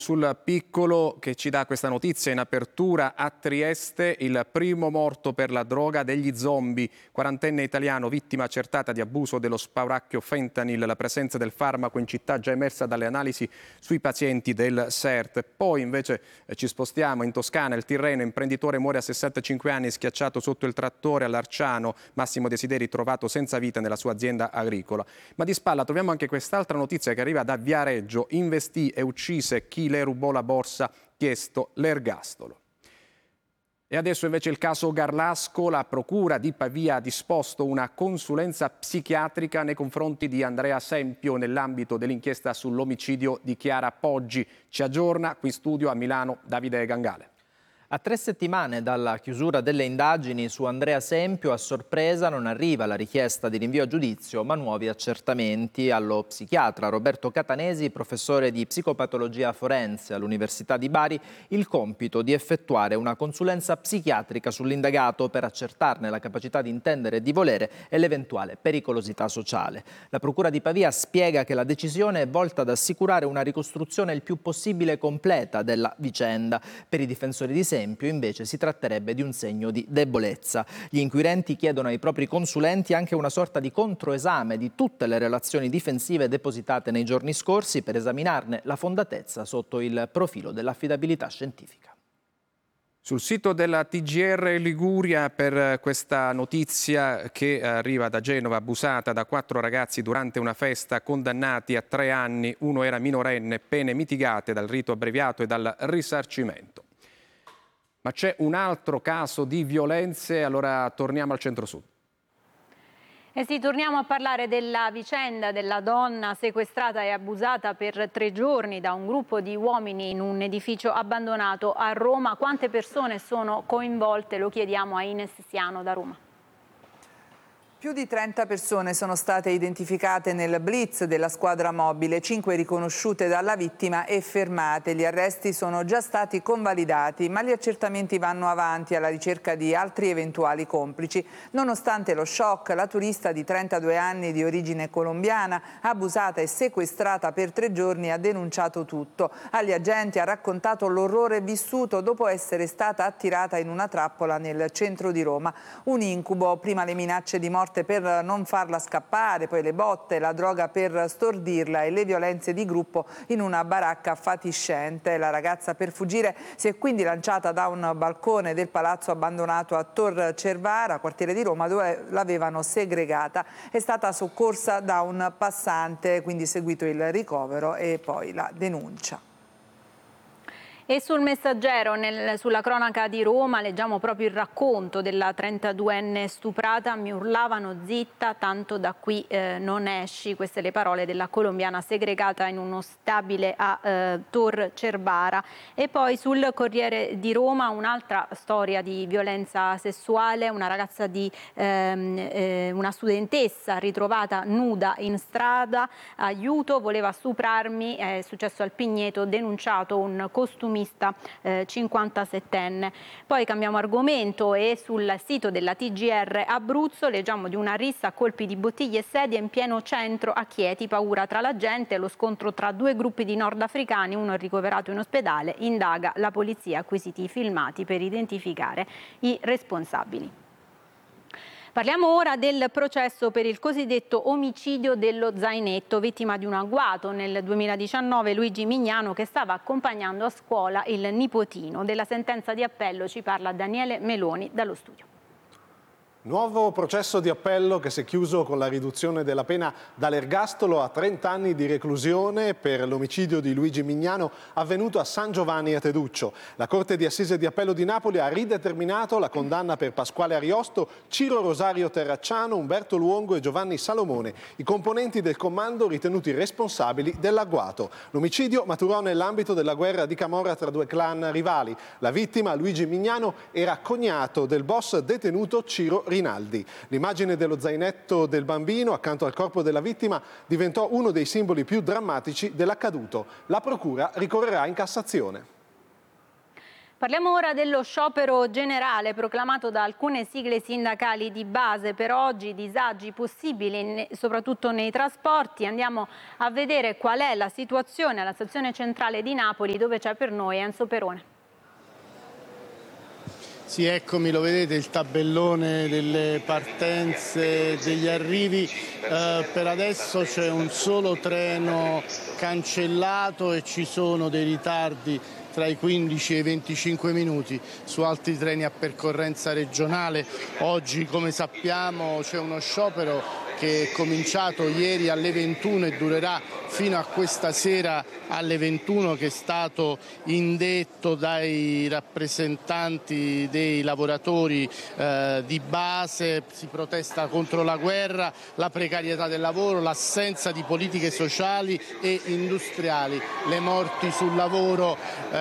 Sul piccolo che ci dà questa notizia in apertura, a Trieste il primo morto per la droga degli zombie, 40enne italiano, vittima accertata di abuso dello spauracchio fentanyl. La presenza del farmaco in città già emersa dalle analisi sui pazienti del SERT. Poi invece ci spostiamo in Toscana, il Tirreno, imprenditore muore a 65 anni schiacciato sotto il trattore all'Arciano, Massimo Desideri trovato senza vita nella sua azienda agricola. Ma di spalla troviamo anche quest'altra notizia che arriva da Viareggio, investì e uccise chi le rubò la borsa, chiesto l'ergastolo. E adesso invece il caso Garlasco, la procura di Pavia ha disposto una consulenza psichiatrica nei confronti di Andrea Sempio nell'ambito dell'inchiesta sull'omicidio di Chiara Poggi. Ci aggiorna qui in studio a Milano Davide Gangale. A 3 settimane dalla chiusura delle indagini su Andrea Sempio, a sorpresa non arriva la richiesta di rinvio a giudizio, ma nuovi accertamenti. Allo psichiatra Roberto Catanesi, professore di psicopatologia forense all'Università di Bari, il compito di effettuare una consulenza psichiatrica sull'indagato per accertarne la capacità di intendere e di volere e l'eventuale pericolosità sociale. La Procura di Pavia spiega che la decisione è volta ad assicurare una ricostruzione il più possibile completa della vicenda. Per i difensori di Sempio invece si tratterebbe di un segno di debolezza. Gli inquirenti chiedono ai propri consulenti anche una sorta di controesame di tutte le relazioni difensive depositate nei giorni scorsi per esaminarne la fondatezza sotto il profilo dell'affidabilità scientifica. Sul sito della TGR Liguria per questa notizia che arriva da Genova, abusata da 4 ragazzi durante una festa, condannati a 3 anni, uno era minorenne, pene mitigate dal rito abbreviato e dal risarcimento. Ma c'è un altro caso di violenze, allora torniamo al centro-sud. E sì, torniamo a parlare della vicenda della donna sequestrata e abusata per 3 giorni da un gruppo di uomini in un edificio abbandonato a Roma. Quante persone sono coinvolte? Lo chiediamo a Ines Siano da Roma. Più di 30 persone sono state identificate nel blitz della squadra mobile, 5 riconosciute dalla vittima e fermate. Gli arresti sono già stati convalidati, ma gli accertamenti vanno avanti alla ricerca di altri eventuali complici. Nonostante lo shock, la turista di 32 anni di origine colombiana, abusata e sequestrata per 3 giorni, ha denunciato tutto. Agli agenti ha raccontato l'orrore vissuto dopo essere stata attirata in una trappola nel centro di Roma. Un incubo, prima le minacce di morte per non farla scappare, poi le botte, la droga per stordirla e le violenze di gruppo in una baracca fatiscente. La ragazza, per fuggire, si è quindi lanciata da un balcone del palazzo abbandonato a Tor Cervara, quartiere di Roma, dove l'avevano segregata. È stata soccorsa da un passante, quindi seguito il ricovero e poi la denuncia. E sul Messaggero, sulla cronaca di Roma, leggiamo proprio il racconto della 32enne stuprata. Mi urlavano zitta, tanto da qui non esci. Queste le parole della colombiana segregata in uno stabile a Tor Cervara. E poi sul Corriere di Roma un'altra storia di violenza sessuale, una ragazza una studentessa ritrovata nuda in strada, aiuto, voleva stuprarmi, è successo al Pigneto, denunciato un costumista 57enne. Poi cambiamo argomento e sul sito della TGR Abruzzo leggiamo di una rissa a colpi di bottiglie e sedie in pieno centro a Chieti, paura tra la gente, lo scontro tra 2 gruppi di nordafricani, uno è ricoverato in ospedale, indaga la polizia, acquisiti i filmati per identificare i responsabili. Parliamo ora del processo per il cosiddetto omicidio dello zainetto, vittima di un agguato nel 2019 Luigi Mignano, che stava accompagnando a scuola il nipotino. Della sentenza di appello ci parla Daniele Meloni dallo studio. Nuovo processo di appello che si è chiuso con la riduzione della pena dall'ergastolo a 30 anni di reclusione per l'omicidio di Luigi Mignano avvenuto a San Giovanni a Teduccio. La Corte di Assise di Appello di Napoli ha rideterminato la condanna per Pasquale Ariosto, Ciro Rosario Terracciano, Umberto Luongo e Giovanni Salomone, i componenti del comando ritenuti responsabili dell'agguato. L'omicidio maturò nell'ambito della guerra di camorra tra 2 clan rivali. La vittima, Luigi Mignano, era cognato del boss detenuto Ciro Rinaldi. L'immagine dello zainetto del bambino accanto al corpo della vittima diventò uno dei simboli più drammatici dell'accaduto. La procura ricorrerà in Cassazione. Parliamo ora dello sciopero generale proclamato da alcune sigle sindacali di base. Per oggi disagi possibili soprattutto nei trasporti. Andiamo a vedere qual è la situazione alla stazione centrale di Napoli, dove c'è per noi Enzo Perone. Sì, eccomi, lo vedete il tabellone delle partenze, degli arrivi. Per adesso c'è un solo treno cancellato e ci sono dei ritardi tra i 15 e i 25 minuti su altri treni a percorrenza regionale. Oggi, come sappiamo, c'è uno sciopero che è cominciato ieri alle 21 e durerà fino a questa sera alle 21, che è stato indetto dai rappresentanti dei lavoratori di base. Si protesta contro la guerra, la precarietà del lavoro, l'assenza di politiche sociali e industriali, le morti sul lavoro,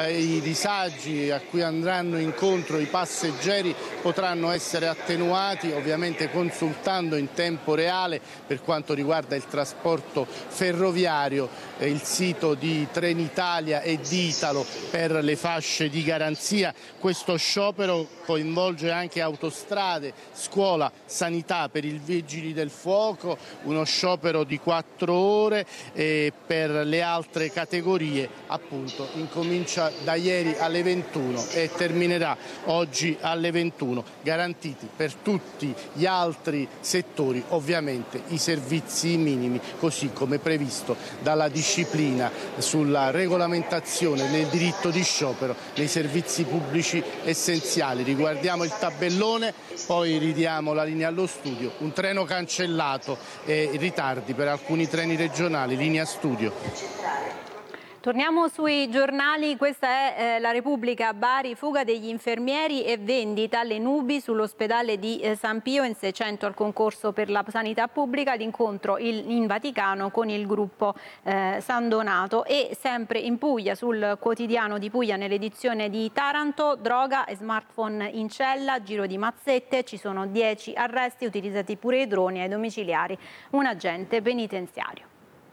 i disagi a cui andranno incontro i passeggeri potranno essere attenuati, ovviamente consultando in tempo reale per quanto riguarda il trasporto ferroviario il sito di Trenitalia e di Italo per le fasce di garanzia. Questo sciopero coinvolge anche autostrade, scuola, sanità per i vigili del fuoco, uno sciopero di 4 ore, e per le altre categorie appunto incomincia da ieri alle 21 e terminerà oggi alle 21, garantiti per tutti gli altri settori ovviamente i servizi minimi, così come previsto dalla disciplina sulla regolamentazione del diritto di sciopero nei servizi pubblici essenziali. Riguardiamo il tabellone, poi ridiamo la linea allo studio. Un treno cancellato e ritardi per alcuni treni regionali, linea studio. Torniamo sui giornali, questa è la Repubblica. Bari, fuga degli infermieri e vendita alle nubi sull'ospedale di San Pio, in 600 al concorso per la sanità pubblica, l'incontro in Vaticano con il gruppo San Donato. E sempre in Puglia, sul quotidiano di Puglia nell'edizione di Taranto, droga e smartphone in cella, giro di mazzette, ci sono 10 arresti, utilizzati pure i droni ai domiciliari, un agente penitenziario.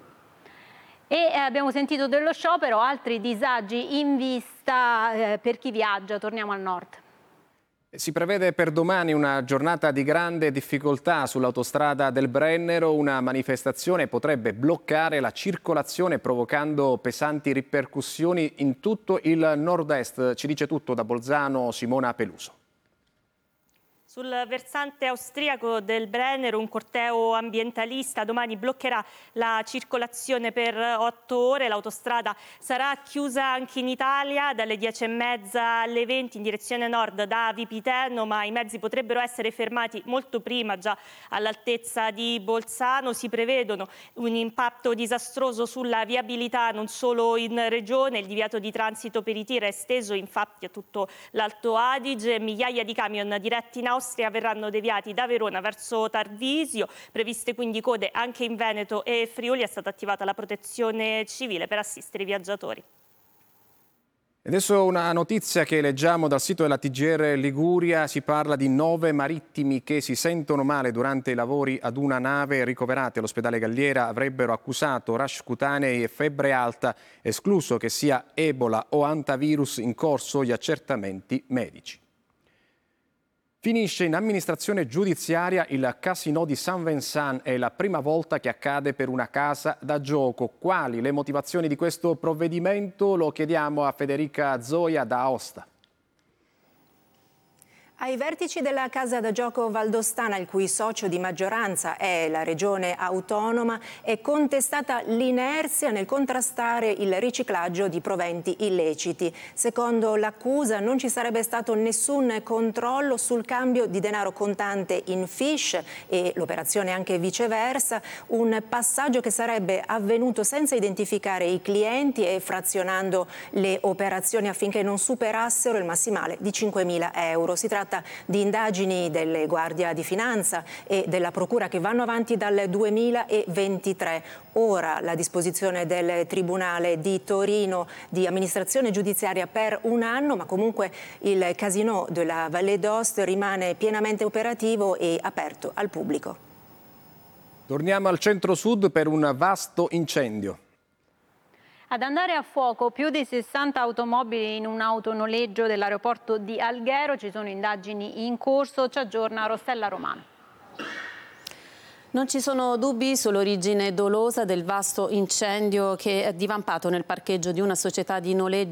E abbiamo sentito dello sciopero, altri disagi in vista per chi viaggia. Torniamo al nord. Si prevede per domani una giornata di grande difficoltà sull'autostrada del Brennero. Una manifestazione potrebbe bloccare la circolazione, provocando pesanti ripercussioni in tutto il nord-est. Ci dice tutto da Bolzano Simona Peluso. Sul versante austriaco del Brennero un corteo ambientalista domani bloccherà la circolazione per 8 ore. L'autostrada sarà chiusa anche in Italia dalle 10:30 alle 20 in direzione nord da Vipiteno, ma i mezzi potrebbero essere fermati molto prima, già all'altezza di Bolzano. Si prevedono un impatto disastroso sulla viabilità non solo in regione. Il divieto di transito per i tir è esteso infatti a tutto l'Alto Adige. Migliaia di camion diretti in Austria verranno deviati da Verona verso Tarvisio, previste quindi code anche in Veneto e Friuli. È stata attivata la protezione civile per assistere i viaggiatori. Adesso una notizia che leggiamo dal sito della TGR Liguria. Si parla di 9 marittimi che si sentono male durante i lavori ad una nave ricoverati all'ospedale Galliera. Avrebbero accusato rash cutanei e febbre alta, escluso che sia Ebola o antivirus, in corso gli accertamenti medici. Finisce in amministrazione giudiziaria il Casino di Saint Vincent. È la prima volta che accade per una casa da gioco. Quali le motivazioni di questo provvedimento? Lo chiediamo a Federica Zoia da Aosta. Ai vertici della casa da gioco valdostana, il cui socio di maggioranza è la regione autonoma, è contestata l'inerzia nel contrastare il riciclaggio di proventi illeciti. Secondo l'accusa non ci sarebbe stato nessun controllo sul cambio di denaro contante in fiche e l'operazione anche viceversa, un passaggio che sarebbe avvenuto senza identificare i clienti e frazionando le operazioni affinché non superassero il massimale di 5.000 euro. Si tratta di indagini delle Guardia di Finanza e della Procura che vanno avanti dal 2023. Ora la disposizione del Tribunale di Torino di amministrazione giudiziaria per 1 anno, ma comunque il Casino della Valle d'Aoste rimane pienamente operativo e aperto al pubblico. Torniamo al centro-sud per un vasto incendio. Ad andare a fuoco più di 60 automobili in un autonoleggio dell'aeroporto di Alghero. Ci sono indagini in corso. Ci aggiorna Rossella Romano. Non ci sono dubbi sull'origine dolosa del vasto incendio che è divampato nel parcheggio di una società di noleggio